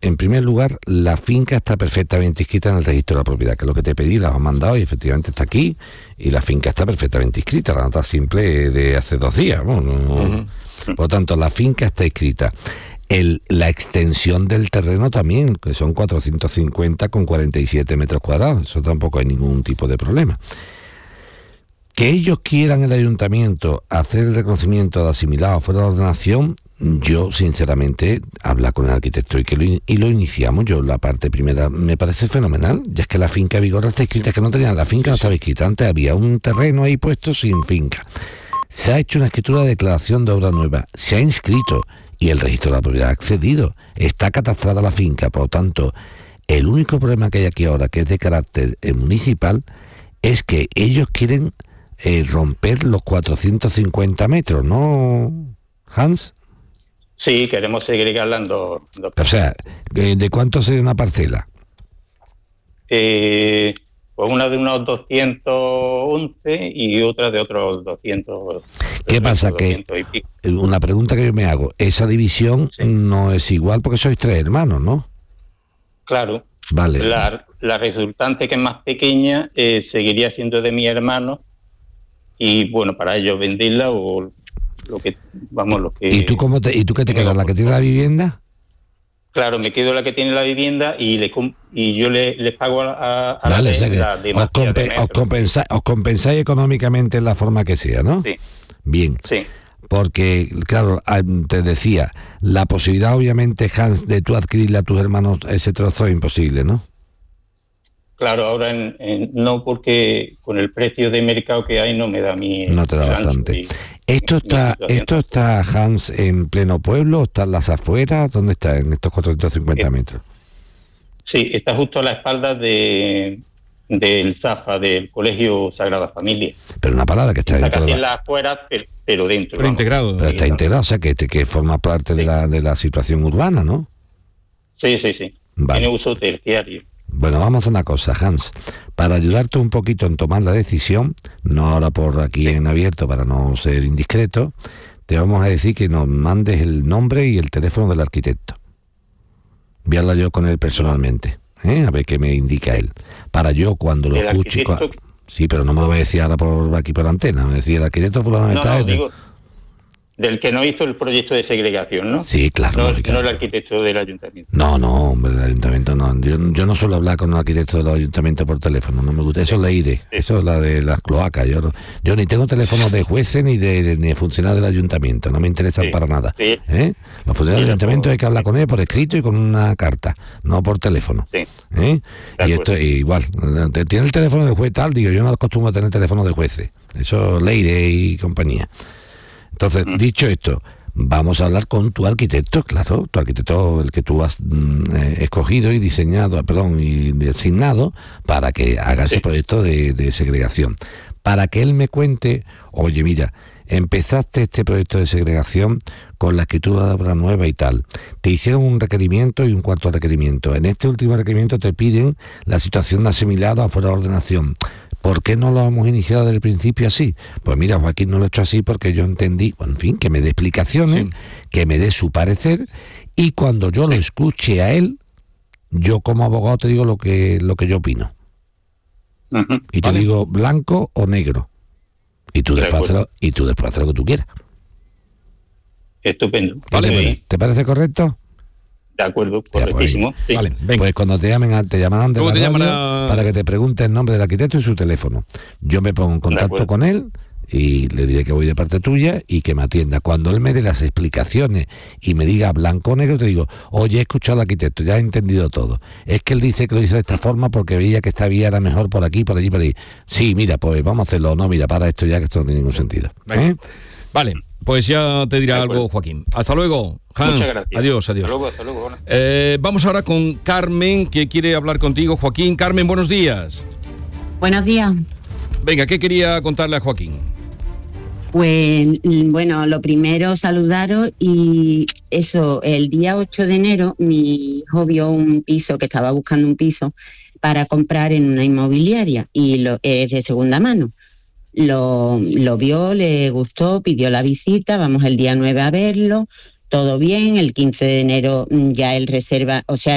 en primer lugar, la finca está perfectamente inscrita en el registro de la propiedad, que es lo que te pedí, la has mandado y efectivamente está aquí, y la finca está perfectamente inscrita, la nota simple de hace 2 días. Bueno, por lo tanto, la finca está inscrita. La extensión del terreno también, que son 450 con 47 metros cuadrados, eso tampoco hay ningún tipo de problema. Que ellos quieran el ayuntamiento hacer el reconocimiento de asimilado fuera de la ordenación, yo sinceramente hablar con el arquitecto y lo iniciamos. Yo la parte primera me parece fenomenal, ya es que la finca Vigorra está inscrita, que no tenían, la finca no estaba inscrita, antes había un terreno ahí puesto sin finca. Se ha hecho una escritura de declaración de obra nueva, se ha inscrito y el registro de la propiedad ha accedido, está catastrada la finca, por lo tanto, el único problema que hay aquí ahora, que es de carácter municipal, es que ellos quieren romper los 450 metros, ¿no, Hans? Sí, queremos segregarla en dos O sea, ¿de cuánto sería una parcela? Pues una de unos 211 y otra de otros 200. ¿Qué pasa? Que una pregunta que yo me hago, esa división no es igual porque sois 3 hermanos, ¿no? Claro. Vale. La resultante, que es más pequeña, seguiría siendo de mi hermano, y bueno, para ellos venderla o lo que ¿Y tú qué te quedas, la que tiene la vivienda? Claro, me quedo la que tiene la vivienda y yo les pago a vale, la os compensáis económicamente en la forma que sea, ¿no? Sí. Bien. Sí. Porque, claro, te decía, la posibilidad, obviamente, Hans, de tú adquirirle a tus hermanos ese trozo es imposible, ¿no? Claro, ahora no, porque con el precio de mercado que hay no me da mi... No te da bastante. ¿Esto está, Hans, en pleno pueblo? ¿Está en las afueras? ¿Dónde está en estos 450 metros? Sí, está justo a la espalda del Zafa, del Colegio Sagrada Familia. Pero una palabra que está casi en las afueras, pero dentro. Pero integrado. Pero está integrado, o sea, que forma parte de la situación urbana, ¿no? Sí. Vale. Tiene uso terciario. Bueno, vamos a una cosa, Hans. Para ayudarte un poquito en tomar la decisión, no ahora por aquí en abierto para no ser indiscreto, te vamos a decir que nos mandes el nombre y el teléfono del arquitecto. Voy a hablar yo con él personalmente, a ver qué me indica él. Para yo cuando lo escuche... Sí, pero no me lo voy a decir ahora por aquí por antena. Me voy a decir, el arquitecto fulano está... digo, del que no hizo el proyecto de segregación, ¿no? Sí, claro. No el arquitecto del ayuntamiento. No, hombre, del ayuntamiento no. Yo no suelo hablar con un arquitecto del ayuntamiento por teléfono, no me gusta. Eso es la IRE, eso es la de las cloacas. Yo ni tengo teléfonos de jueces ni de funcionarios del ayuntamiento, no me interesan para nada. Sí. Los funcionarios del ayuntamiento hay que hablar con ellos por escrito y con una carta, no por teléfono. Sí. Y esto es igual. ¿Tiene el teléfono del juez tal? Digo, yo no acostumbro a tener teléfono de jueces. Eso es la IRE y compañía. Entonces, dicho esto, vamos a hablar con tu arquitecto, claro, tu arquitecto, el que tú has escogido y diseñado, y designado para que haga ese proyecto de segregación. Para que él me cuente, oye, mira, empezaste este proyecto de segregación con la escritura de obra nueva y tal. Te hicieron un requerimiento y un cuarto requerimiento. En este último requerimiento te piden la situación de asimilado afuera de ordenación. ¿Por qué no lo hemos iniciado desde el principio así? Pues mira, Joaquín no lo he hecho así porque yo entendí, en fin, que me dé explicaciones, que me dé su parecer, y cuando yo lo escuche a él, yo como abogado te digo lo que yo opino. Y te digo blanco o negro. Y tú después haces lo que tú quieras. Estupendo. Vale, ¿te parece correcto? De acuerdo, correctísimo. Pues, vale, pues cuando te llamarán de la radio para que te pregunte el nombre del arquitecto y su teléfono. Yo me pongo en contacto con él y le diré que voy de parte tuya y que me atienda. Cuando él me dé las explicaciones y me diga blanco o negro, te digo, oye, he escuchado al arquitecto, ya he entendido todo. Es que él dice que lo hizo de esta forma porque veía que esta vía era mejor por aquí, por allí, por ahí. Sí, mira, pues vamos a hacerlo. No, mira, para esto ya, que esto no tiene ningún sentido. Vale, pues ya te dirá algo, Joaquín. Hasta luego, Hans. Muchas gracias. Adiós. Hasta luego. Vamos ahora con Carmen, que quiere hablar contigo. Joaquín, Carmen, buenos días. Buenos días. Venga, ¿qué quería contarle a Joaquín? Pues, bueno, lo primero, saludaros, y eso, el día 8 de enero mi hijo vio un piso, que estaba buscando un piso para comprar en una inmobiliaria, y es de segunda mano. Lo vio, le gustó, pidió la visita, vamos el día 9 a verlo, todo bien, el 15 de enero ya él reserva, o sea,